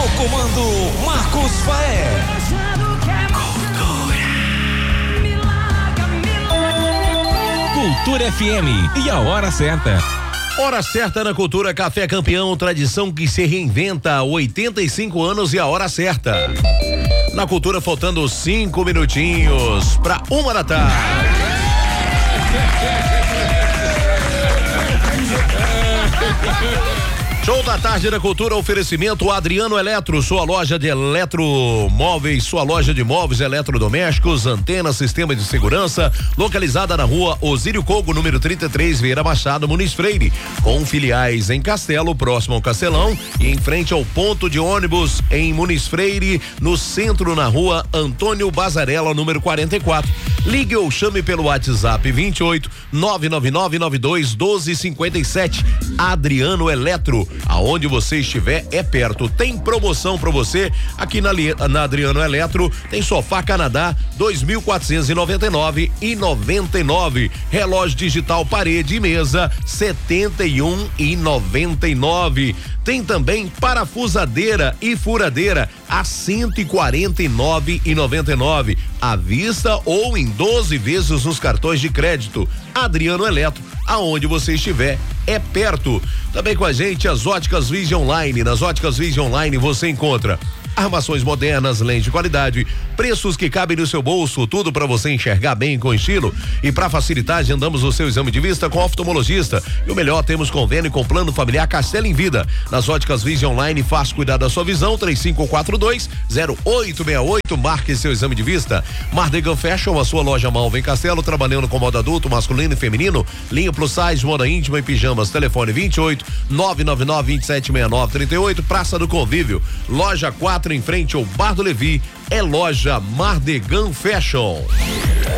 No comando, Marcos Faé. Cultura FM e a hora certa. Hora certa na Cultura, Café Campeão, tradição que se reinventa, 85 anos e a hora certa. Na Cultura, faltando 5 minutinhos para 1h. Show da tarde da Cultura, oferecimento Adriano Eletro, sua loja de eletromóveis, sua loja de móveis eletrodomésticos, antena, sistema de segurança, localizada na rua Osírio Cogo, número 33, Vieira Machado, Muniz Freire, com filiais em Castelo, próximo ao Castelão, e em frente ao ponto de ônibus em Muniz Freire, no centro, na rua Antônio Bazarella, número 44. Ligue ou chame pelo WhatsApp 28 99992 1257. Adriano Eletro, aonde você estiver é perto. Tem promoção para você aqui na Adriano Eletro. Tem sofá Canadá 2.499,99. Relógio digital parede e mesa 71,99. Tem também parafusadeira e furadeira a 149,99 à vista ou em 12 vezes nos cartões de crédito. Adriano Eletro, aonde você estiver é perto. Também com a gente as Óticas Vision Online. Nas Óticas Vision Online você encontra armações modernas, lentes de qualidade, preços que cabem no seu bolso, tudo para você enxergar bem com estilo. E para facilitar, agendamos o seu exame de vista com oftalmologista. E o melhor, temos convênio com Plano Familiar Castelo em Vida. Nas Óticas Vision Online, faz cuidar da sua visão, 3542-0868, marque seu exame de vista. Mardegan Fashion, a sua loja Malva em Castelo, trabalhando com moda adulto, masculino e feminino, linha plus size, moda íntima e pijamas. Telefone 28 999 2769 38, Praça do Convívio, loja 4 em frente ao Bar do Levi, é loja Mardegan Fashion.